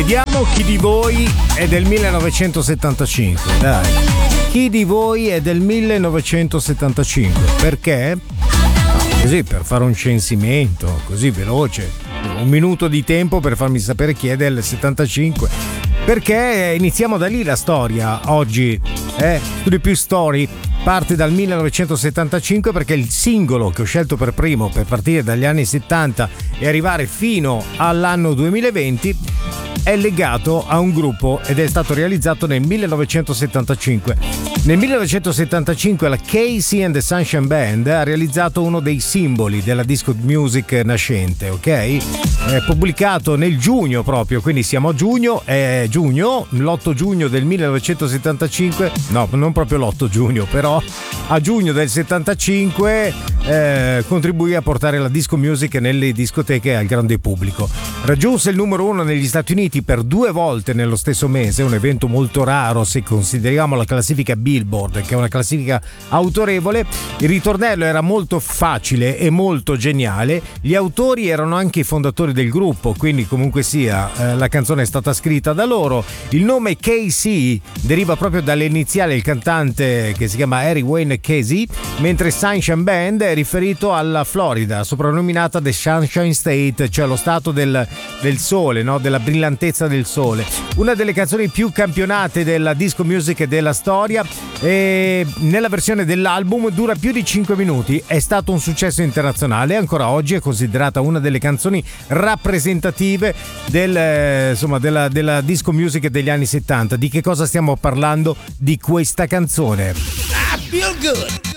Vediamo chi di voi è del 1975, dai. Chi di voi è del 1975? Perché? Così, per fare un censimento, così veloce. Un minuto di tempo per farmi sapere chi è del 75. Perché iniziamo da lì la storia oggi. Studio Più Story parte dal 1975 perché il singolo che ho scelto per primo per partire dagli anni 70 e arrivare fino all'anno 2020 è legato a un gruppo ed è stato realizzato nel 1975. Nel 1975 la Casey and the Sunshine Band ha realizzato uno dei simboli della disco music nascente, ok? È pubblicato nel giugno proprio, quindi siamo a giugno, è giugno, l'8 giugno del 1975, no, non proprio l'8 giugno, però a giugno del 75 contribuì a portare la disco music nelle discoteche al grande pubblico. Raggiunse il numero 1 negli Stati Uniti per 2 volte nello stesso mese, un evento molto raro se consideriamo la classifica Billboard, che è una classifica autorevole. Il ritornello era molto facile e molto geniale, gli autori erano anche i fondatori del gruppo, quindi comunque sia la canzone è stata scritta da loro. Il nome Casey deriva proprio dalle iniziali del cantante che si chiama Harry Wayne Casey, mentre Sunshine Band è riferito alla Florida, soprannominata The Sunshine State, cioè lo stato del sole, no? Della brillantezza del sole. Una delle canzoni più campionate della disco music della storia, e nella versione dell'album dura più di 5 minuti, è stato un successo internazionale e ancora oggi è considerata una delle canzoni rappresentative della disco music degli anni 70. Di che cosa stiamo parlando? Di questa canzone. I feel good.